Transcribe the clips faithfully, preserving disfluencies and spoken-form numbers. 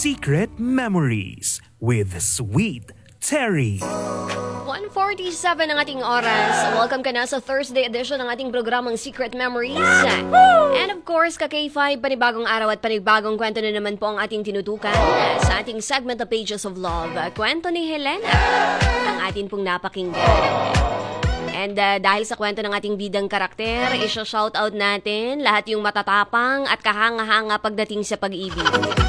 Secret Memories with Sweet Terry. one forty-seven ang ating oras. Welcome ka na sa Thursday edition ng ating programang Secret Memories. And of course, ka K five, panibagong araw at panibagong kwento na naman po ang ating tinutukan sa ating segment The Pages of Love. Kwento ni Helena, ang atin pong napakinggan. And uh, dahil sa kwento ng ating bidang karakter, isya-shoutout natin lahat yung matatapang at kahanga-hanga pagdating sa pag-ibig.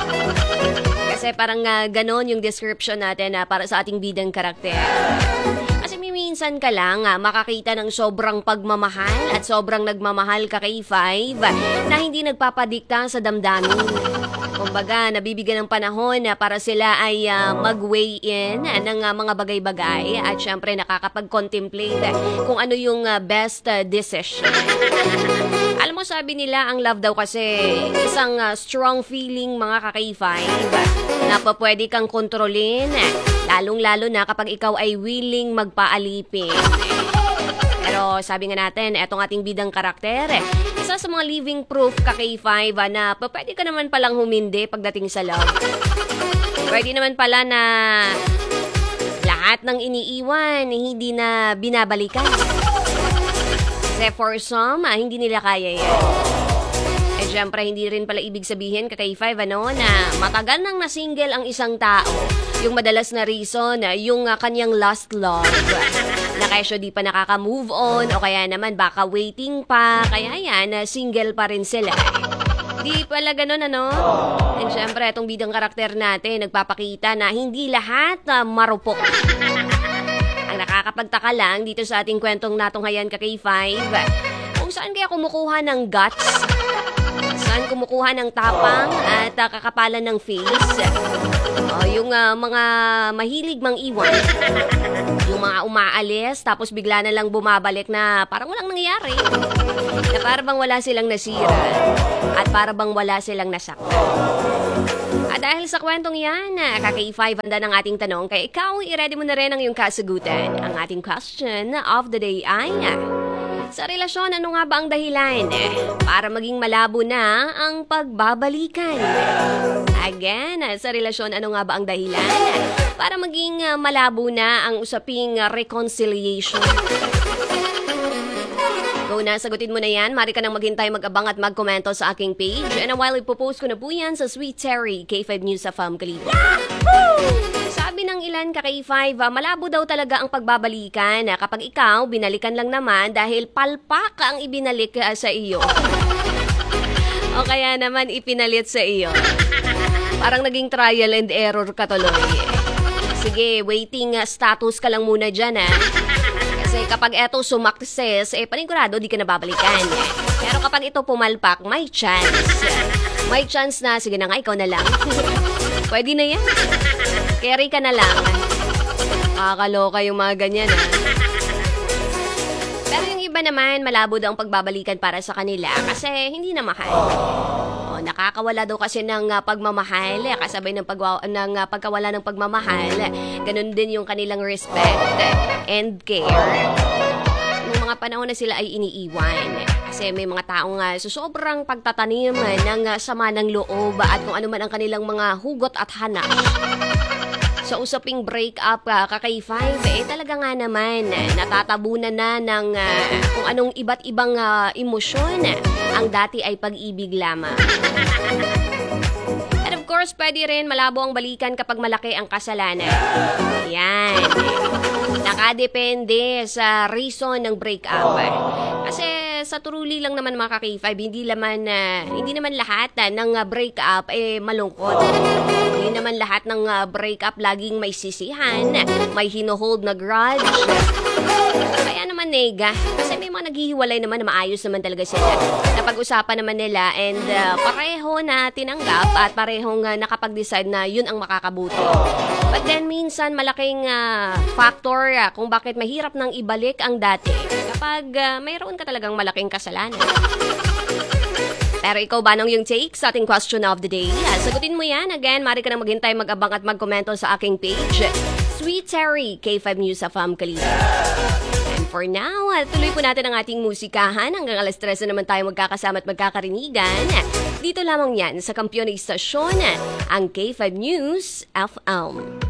Kasi parang uh, ganon yung description natin uh, para sa ating bidang karakter. Kasi minsan ka lang uh, makakita ng sobrang pagmamahal at sobrang nagmamahal ka kay Five na hindi nagpapadikta sa damdamin. Kumbaga, nabibigyan ng panahon na para sila ay uh, mag-weigh in uh, ng uh, mga bagay-bagay at syempre nakakapag-contemplate uh, kung ano yung uh, best uh, decision. Alam mo, sabi nila, ang love daw kasi isang uh, strong feeling mga ka-K five na pa pwede kang kontrolin, lalong-lalo na kapag ikaw ay willing magpaalipin. Pero sabi nga natin, etong ating bidang karakter, isa sa mga living proof ka K five na pa pwede ka naman palang humindi pagdating sa love. Pwede naman pala na lahat ng iniiwan, hindi na binabalikan. Kasi for some, ah, hindi nila kaya yan. Eh, syempre, hindi rin pala ibig sabihin ka K five, ano, na matagal nang na-single ang isang tao. Yung madalas na reason, yung uh, kanyang last love. Na kaya siya di pa nakaka-move on, o kaya naman baka waiting pa, kaya yan, uh, single pa rin sila. Di pala ganun, ano? And syempre, itong bidang karakter natin, nagpapakita na hindi lahat uh, marupok. Ang nakakapagtaka lang dito sa ating kwentong natunghayan ka K five, kung saan kaya kumukuha ng guts, saan kumukuha ng tapang at uh, kakapalan ng face, uh, yung uh, mga mahilig mang iwan, yung mga umaalis tapos bigla na lang bumabalik na parang walang nangyayari, na parang bang wala silang nasira at parang bang wala silang nasaktan. At dahil sa kwentong yan, ka K five, handa ng ating tanong, kaya ikaw, i-ready mo na rin ang iyong kasagutan. Ang ating question of the day ay, sa relasyon, ano nga ba ang dahilan para maging malabo na ang pagbabalikan? Again, sa relasyon, ano nga ba ang dahilan para maging malabo na ang usaping reconciliation? Go na, sagutin mo na yan. Mari ka nang maghintay, mag-abang at mag-komento sa aking page. And a while, ipopost ko na po yan sa Sweet Terry, K five News sa F A M Kalibo. Sabi ng ilan ka K five, uh, malabo daw talaga ang pagbabalikan uh, kapag ikaw, binalikan lang naman dahil palpak ang ibinalik uh, sa iyo. O kaya naman ipinalit sa iyo. Parang naging trial and error ka tuloy. Sige, waiting uh, status ka lang muna dyan, ha. Kasi kapag eto sumakses, eh panigurado di ka nababalikan. Pero kapag ito pumalpak, may chance. May chance na, sige na nga, ikaw na lang. Pwede na yan. Carry ka na lang. Kakaloka yung mga ganyan, ha. Pero yung iba naman, malabo daw ang pagbabalikan para sa kanila kasi hindi na mahal. O, nakakawala daw kasi ng uh, pagmamahal, eh, kasabay ng, pagwa- ng uh, pagkawala ng pagmamahal. Ganun din yung kanilang respect and care. Nung mga panahon na sila ay iniiwan. Kasi may mga taong uh, sobrang pagtatanim uh, ng uh, sama ng loob at kung ano man ang kanilang mga hugot at hanap. Sa usaping break-up uh, ka K five, eh talaga nga naman, uh, natatabunan na ng uh, kung anong iba't ibang uh, emosyon. Ang dati ay pag-ibig lamang. And of course, pwede rin malabo ang balikan kapag malaki ang kasalanan. Ayan. Nakadepende sa reason ng break-up. Kasi sa truly lang naman mga ka K five, hindi naman, uh, hindi naman lahat uh, ng uh, break-up eh malungkot. Hindi naman lahat ng uh, break-up laging may sisihan, may hinohold na grudge. Kaya naman nega. Kasi may mga naghihiwalay naman na maayos naman talaga sila. Napag-usapan naman nila and uh, pareho na tinanggap at parehong uh, nakapag-decide na yun ang makakabuti. But then minsan malaking uh, factor uh, kung bakit mahirap nang ibalik ang dati. Kapag uh, mayroon ka talagang malaking kasalanan. Pero ikaw ba nung yung take sa ating question of the day? Sagutin mo yan. Again, mari ka na maghintay, mag-abang at mag-komento sa aking page. Sweet Terry, K five News sa F A M Kalibo. And for now, uh, tuloy po natin ang ating musikahan. Hanggang alas tres na naman tayo magkakasama at magkakarinigan. Dito lamang yan sa Kampiyon Istasyon, ang K five News F M.